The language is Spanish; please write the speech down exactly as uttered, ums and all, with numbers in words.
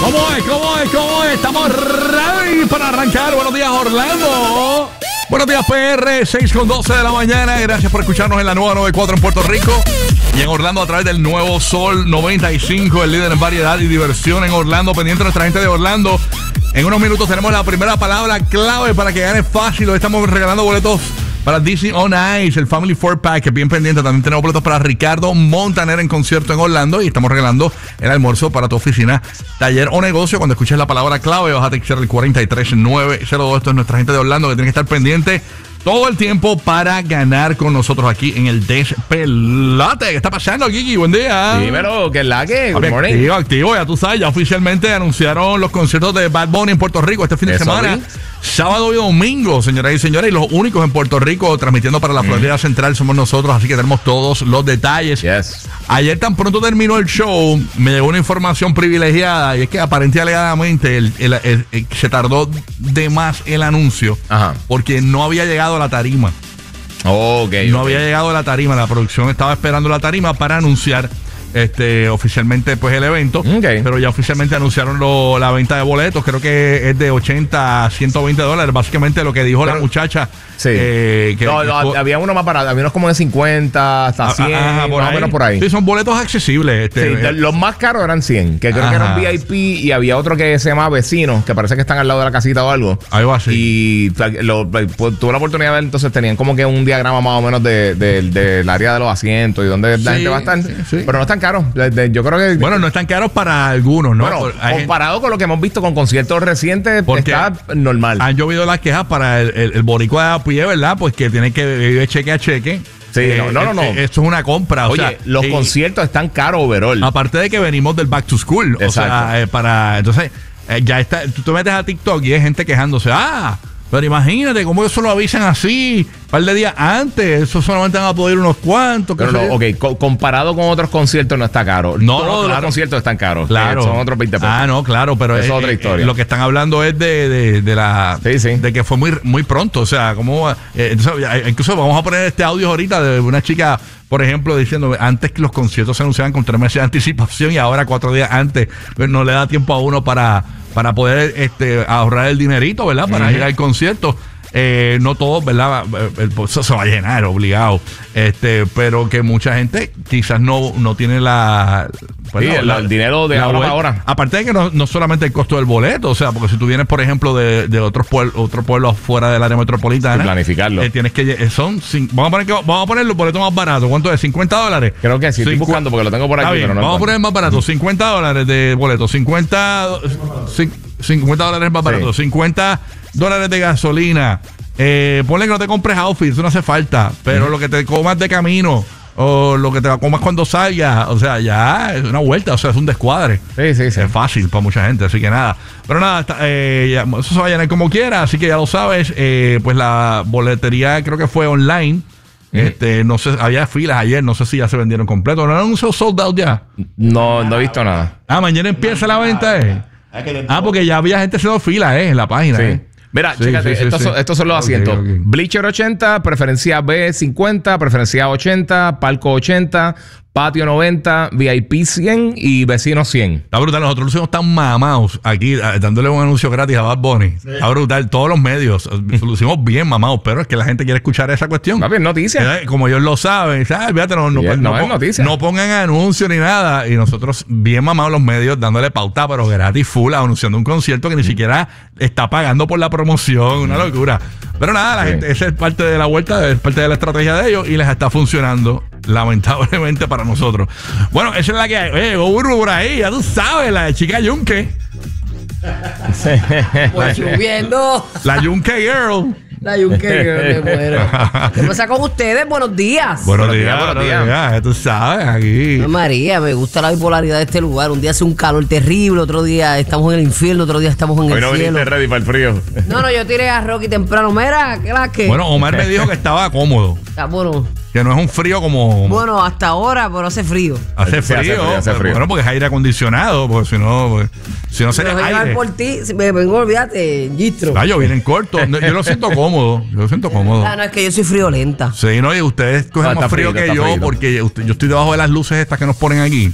¿Cómo es? ¿Cómo es? ¿Cómo es? Estamos ready para arrancar. Buenos días, Orlando. Buenos días, P R, seis con doce de la mañana. Gracias por escucharnos en la nueva noventa y cuatro en Puerto Rico y en Orlando a través del nuevo Sol noventa y cinco, el líder en variedad y diversión en Orlando. Pendiente de nuestra gente de Orlando. En unos minutos tenemos la primera palabra clave para que gane fácil. Hoy estamos regalando boletos para Disney On Ice, el Family Four Pack, que es bien pendiente. También tenemos boletos para Ricardo Montaner en concierto en Orlando. Y estamos regalando el almuerzo para tu oficina, taller o negocio. Cuando escuches la palabra clave, vas a textear el cuatro tres nueve cero dos. Esto es nuestra gente de Orlando que tiene que estar pendiente todo el tiempo para ganar con nosotros aquí en el Despelote. ¿Qué está pasando, Kiki? Buen día. Dímelo, ¿qué es la que? Good morning. Activo, activo, ya tú sabes, ya oficialmente anunciaron los conciertos de Bad Bunny en Puerto Rico este fin de Eso semana. vi. Sábado y domingo, señoras y señores, y los únicos en Puerto Rico transmitiendo para la Florida mm. Central somos nosotros, así que tenemos todos los detalles. Yes. Ayer tan pronto terminó el show, me llegó una información privilegiada y es que aparentemente alegadamente el, el, el, el, se tardó de más el anuncio. Ajá. Porque no había llegado a la tarima. Oh, okay, no okay. había llegado a la tarima, la producción estaba esperando la tarima para anunciar este oficialmente pues el evento, okay. Pero ya oficialmente anunciaron lo, la venta de boletos. Creo que es de ochenta a ciento veinte dólares, básicamente lo que dijo pero, la muchacha. Sí. Eh, que, no, no, que, había uno más barato, había unos como de cincuenta hasta cien, ajá, por más ahí. o menos por ahí. Sí, son boletos accesibles. Este, sí, eh, los más caros eran cien, que creo ajá. que eran V I P, y había otro que se llama Vecinos, que parece que están al lado de la casita o algo. Ahí va así. Y lo, tuve la oportunidad de ver, entonces tenían como que un diagrama más o menos de, de, de, del área de los asientos y dónde sí, la gente va a estar. Sí, sí. Pero no es tan caro. De, de, yo creo que bueno, no están caros para algunos, ¿no? Bueno, Por, comparado gente, con lo que hemos visto con conciertos recientes, está normal. Han llovido las quejas para el, el, el boricua de a pie, ¿verdad? Pues que tiene que vivir cheque a cheque. Sí, eh, no, no, no, no. Esto es una compra. Oye, o sea, los y, conciertos están caros overall. Aparte de que venimos del back to school. Exacto. O sea, eh, para. Entonces, eh, ya está. Tú te metes a TikTok y hay gente quejándose. Ah, pero imagínate cómo eso lo avisan así, un par de días antes. Eso solamente van a poder unos cuantos. Pero no, ok, co comparado con otros conciertos no está caro. No, Todos no, claro. los conciertos están caros. Claro. Eh, son otros veinte pesos. Ah, no, claro, pero es, es otra historia. Eh, lo que están hablando es de, de, de la sí, sí. de que fue muy, muy pronto. O sea, como eh, entonces, incluso vamos a poner este audio ahorita de una chica, por ejemplo, diciendo antes que los conciertos se anunciaban con tres meses de anticipación y ahora cuatro días antes, pues no le da tiempo a uno para, para poder este, ahorrar el dinerito, ¿verdad? Para uh-huh. ir al concierto. Eh, no todos, ¿verdad? El bolso se va a llenar, obligado. Este, pero que mucha gente quizás no, no tiene la, pues sí, no, la el dinero de ahora para ahora. Aparte de que no, no solamente el costo del boleto, o sea, porque si tú vienes, por ejemplo, de, de otros pueblos, otro pueblo fuera del área metropolitana, y planificarlo. Eh, tienes que son vamos a poner que vamos a poner los boletos más baratos. ¿Cuánto es? ¿cincuenta dólares? Creo que sí, estoy buscando porque lo tengo por aquí. Bien, pero no vamos a poner más barato, cincuenta dólares de boletos, cincuenta dólares más barato, sí. cincuenta dólares de gasolina. Eh, ponle que no te compres outfits, eso no hace falta. Pero uh-huh. lo que te comas de camino o lo que te comas cuando salgas, o sea, ya es una vuelta, o sea, es un descuadre. Sí, sí, sí. Es fácil para mucha gente, así que nada. Pero nada, está, eh, ya, eso se va a llenar como quiera, así que ya lo sabes. Eh, pues la boletería creo que fue online. Uh-huh. Este, no sé, había filas ayer, no sé si ya se vendieron completos. ¿No han sold out ya? No, no he visto nada. Ah, mañana empieza la venta, eh. Ah, porque ya había gente haciendo fila, eh, en la página, sí. eh. Mira, sí, chécate, sí, sí, estos, sí. Son, estos son los okay, asientos. Okay. Bleacher ochenta, preferencia B cincuenta, preferencia ochenta, palco ochenta, patio noventa, V I P cien y vecino cien. Está brutal. Nosotros lucimos tan mamados aquí, dándole un anuncio gratis a Bad Bunny. Sí. Está brutal. Todos los medios lucimos bien mamados, pero es que la gente quiere escuchar esa cuestión. Va bien, noticias. Como ellos lo saben, ¿sabes? Fíjate, no, no, no, no, no, pon, no pongan anuncios ni nada. Y nosotros bien mamados los medios, dándole pauta, pero gratis, full, anunciando un concierto que ni mm. siquiera está pagando por la promoción. Una mm. locura. Pero nada, la sí. gente, esa es parte de la vuelta, es parte de la estrategia de ellos y les está funcionando, lamentablemente para nosotros. Bueno, esa es la que hay. Oye, Burbu por ahí, ya tú sabes, la de Chica Yunque. Pues subiendo. La Yunque Girl. La Yunque Girl, me muero. ¿Qué pasa con ustedes? Buenos días. Buenos días, buenos días. días. Ya tú sabes, aquí. No, María, me gusta la bipolaridad de este lugar. Un día hace un calor terrible, otro día estamos en el infierno, otro día estamos en Hoy el no cielo. viniste ready para el frío. No, no, yo tiré a Rocky temprano. Mira, ¿qué la que? Bueno, Omar me dijo que estaba cómodo. Está bueno. Que no es un frío como... Bueno, hasta ahora, pero hace frío. Hace frío. Sí, hace frío, hace frío. Bueno, porque es aire acondicionado, porque si no... Pues, si no sería me voy a aire. por ti, me vengo, olvídate, Gistro. Ah, yo vine en corto. Yo lo siento cómodo. Yo lo siento cómodo. Ah, no, es que yo soy friolenta. Sí, no, y ustedes cogen Ah, más frío frito, que yo, frito. porque usted, yo estoy debajo de las luces estas que nos ponen aquí.